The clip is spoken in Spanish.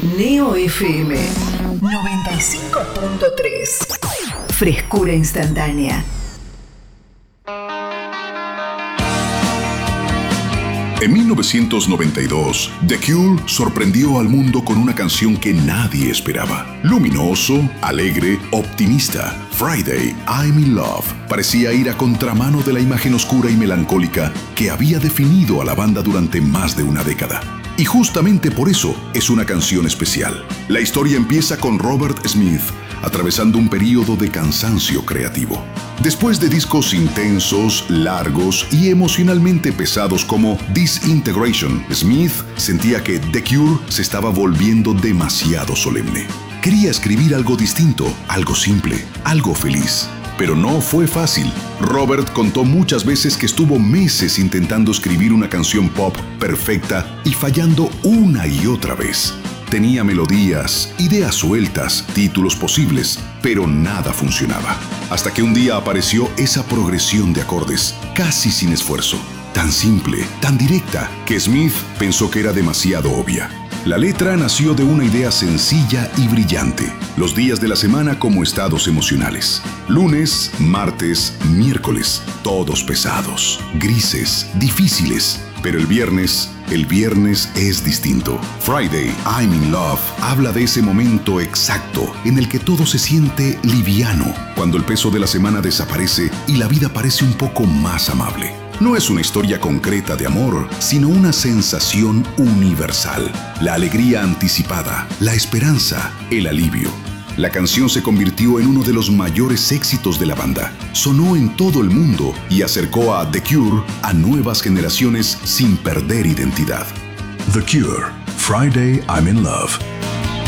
Neo FM 95.3. Frescura instantánea. En 1992, The Cure sorprendió al mundo con una canción que nadie esperaba. Luminoso, alegre, optimista, Friday, I'm in Love parecía ir a contramano de la imagen oscura y melancólica que había definido a la banda durante más de una década. Y justamente por eso es una canción especial. La historia empieza con Robert Smith atravesando un período de cansancio creativo. Después de discos intensos, largos y emocionalmente pesados como Disintegration, Smith sentía que The Cure se estaba volviendo demasiado solemne. Quería escribir algo distinto, algo simple, algo feliz. Pero no fue fácil. Robert contó muchas veces que estuvo meses intentando escribir una canción pop perfecta y fallando una y otra vez. Tenía melodías, ideas sueltas, títulos posibles, pero nada funcionaba. Hasta que un día apareció esa progresión de acordes, casi sin esfuerzo. Tan simple, tan directa, que Smith pensó que era demasiado obvia. La letra nació de una idea sencilla y brillante. Los días de la semana como estados emocionales. Lunes, martes, miércoles. Todos pesados, grises, difíciles. Pero el viernes es distinto. Friday, I'm in Love habla de ese momento exacto en el que todo se siente liviano, cuando el peso de la semana desaparece y la vida parece un poco más amable. No es una historia concreta de amor, sino una sensación universal. La alegría anticipada, la esperanza, el alivio. La canción se convirtió en uno de los mayores éxitos de la banda. Sonó en todo el mundo y acercó a The Cure a nuevas generaciones sin perder identidad. The Cure, Friday I'm in Love.